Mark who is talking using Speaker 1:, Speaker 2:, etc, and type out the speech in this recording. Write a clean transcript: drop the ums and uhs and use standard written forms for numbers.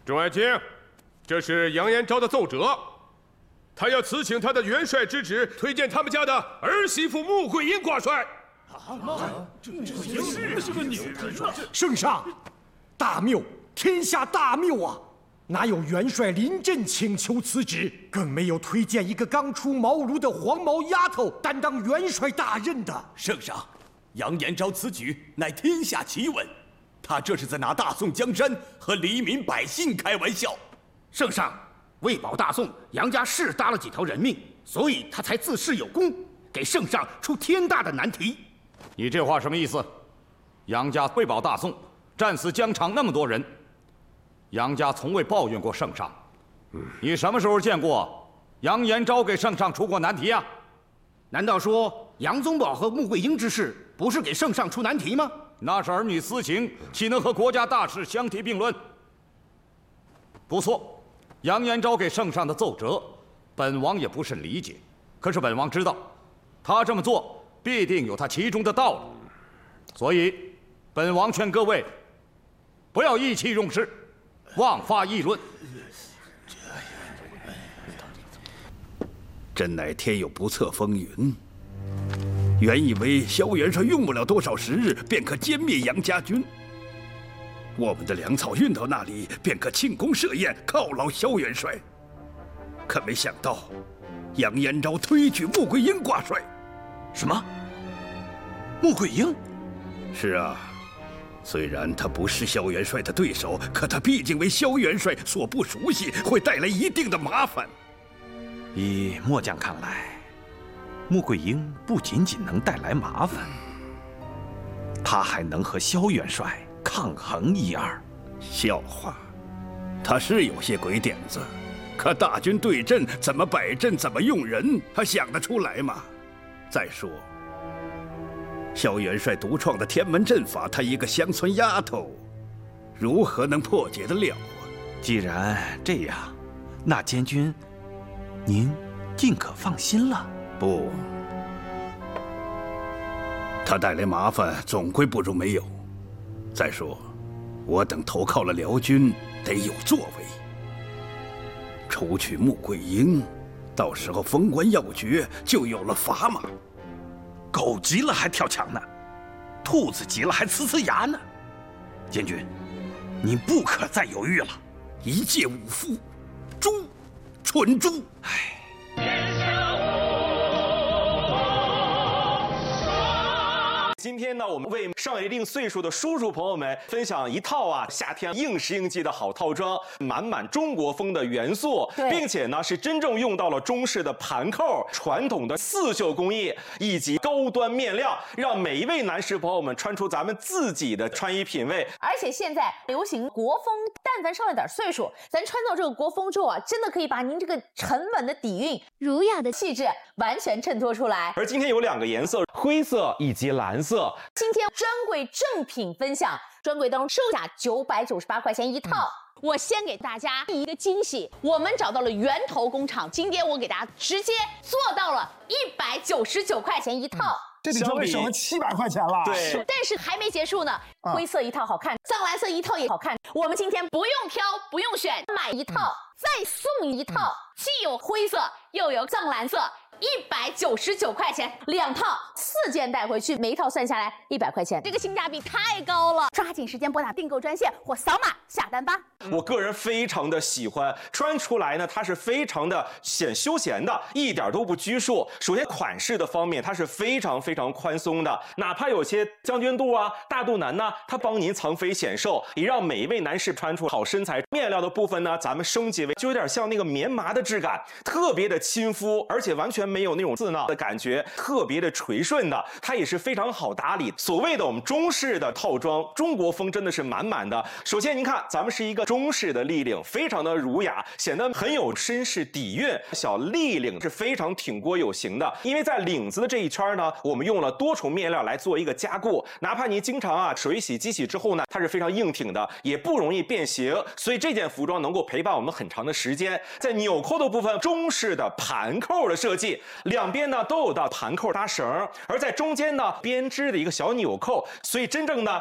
Speaker 1: 众爱卿，这是杨延昭的奏折，他要辞请他的元帅之职，推荐他们家的儿媳妇穆桂英挂帅。
Speaker 2: 这是个女人啊！圣上，大谬，天下大谬啊！哪有元帅临阵请求辞职，更没有推荐一个刚出茅庐的黄毛丫头担当元帅大任的。
Speaker 3: 圣上，杨延昭此举乃天下奇闻，他这是在拿大宋江山和黎民百姓开玩笑。
Speaker 4: 圣上，为保大宋，杨家是搭了几条人命，所以他才自恃有功，给圣上出天大的难题。
Speaker 5: 你这话什么意思？杨家为保大宋，战死疆场那么多人，杨家从未抱怨过圣上。你什么时候见过杨延昭给圣上出过难题啊？
Speaker 4: 难道说杨宗保和穆桂英之事不是给圣上出难题吗？
Speaker 5: 那是儿女私情，岂能和国家大事相提并论？不错，杨延昭给圣上的奏折，本王也不甚理解。可是本王知道，他这么做必定有他其中的道理，所以本王劝各位不要意气用事，妄发议论。
Speaker 6: 真乃天有不测风云。原以为萧元帅用不了多少时日，便可歼灭杨家军。我们的粮草运到那里，便可庆功设宴，犒劳萧元帅。可没想到，杨延昭推举穆桂英挂帅。
Speaker 3: 什么？穆桂英？
Speaker 6: 是啊，虽然他不是萧元帅的对手，可他毕竟为萧元帅所不熟悉，会带来一定的麻烦。
Speaker 7: 依末将看来，穆桂英不仅仅能带来麻烦，他还能和萧元帅抗衡一二。
Speaker 6: 笑话，他是有些鬼点子，可大军对阵，怎么摆阵，怎么用人，他想得出来吗？再说，萧元帅独创的天门阵法，他一个乡村丫头，如何能破解得了啊？
Speaker 7: 既然这样，那监军，您尽可放心了。
Speaker 6: 不，他带来麻烦，总归不如没有。再说，我等投靠了辽军，得有作为。除去穆桂英，到时候封官要爵，就有了砝码。
Speaker 7: 狗急了还跳墙呢，兔子急了还呲呲牙呢。监军，你不可再犹豫了。
Speaker 6: 一介武夫，猪，蠢猪！
Speaker 7: 唉。
Speaker 8: 今天呢，我们为上一定岁数的叔叔朋友们分享一套夏天应时应季的好套装，满满中国风的元素，并且呢是真正用到了中式的盘扣、传统的刺绣工艺以及高端面料，让每一位男士朋友们穿出咱们自己的穿衣品味。
Speaker 9: 而且现在流行国风，但凡上了点岁数，咱穿到这个国风之后真的可以把您这个沉稳的底蕴、儒雅的气质完全衬托出来。
Speaker 8: 而今天有2个颜色，灰色以及蓝色。
Speaker 9: 今天专柜正品分享，专柜当中售价998块钱一套。我先给大家一个惊喜，我们找到了源头工厂，今天我给大家直接做到了199块钱一套。
Speaker 10: 这比专柜省了700块钱了。
Speaker 8: 对，
Speaker 9: 但是还没结束呢。灰色一套好看，藏蓝色一套也好看。我们今天不用挑，不用选，买一套再送一套，既有灰色又有藏蓝色。199块钱2套，4件带回去，每一套算下来100块钱，这个性价比太高了！抓紧时间拨打订购专线或扫码下单吧。
Speaker 8: 我个人非常的喜欢，穿出来呢，它是非常的显休闲的，一点都不拘束。首先款式的方面，它是非常非常宽松的，哪怕有些将军肚啊、大肚腩呢，它帮您藏肥显瘦，也让每一位男士穿出好身材。面料的部分呢，咱们升级为就有点像那个棉麻的质感，特别的亲肤，而且完全没有那种刺挠的感觉，特别的垂顺的，它也是非常好打理。所谓的我们中式的套装，中国风真的是满满的。首先您看，咱们是一个中式的立领，非常的儒雅，显得很有绅士底蕴。小立领是非常挺锅有型的，因为在领子的这一圈呢，我们用了多重面料来做一个加固，哪怕您经常水洗机洗之后呢，它是非常硬挺的，也不容易变形，所以这件服装能够陪伴我们很长的时间。在纽扣的部分，中式的盘扣的设计，两边呢都有的盘扣搭绳，而在中间呢编织的一个小纽扣，所以真正的